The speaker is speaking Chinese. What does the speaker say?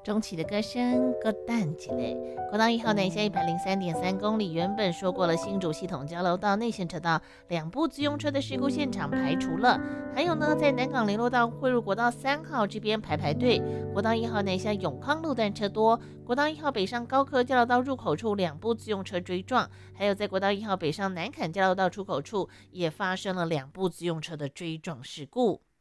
钟起的歌声，歌淡起来。国道1号南下103.3公里，原本说过了新竹系统交流道内线车道2部自用车的事故现场排除了。还有呢，在南港联络道汇入国道3号这边排队。国道1号南下永康路段车多，国道1号北上高科交流道入口处2部自用车追撞，还有在国道1号北上南坎交流道出口处也发生了2部自用车的追撞事故。